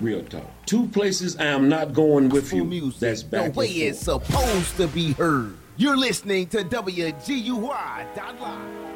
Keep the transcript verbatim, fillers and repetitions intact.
Real talk. Two places I am not going with you. Music, that's back the way and forth. it's supposed to be heard. You're listening to W G U Y dot live.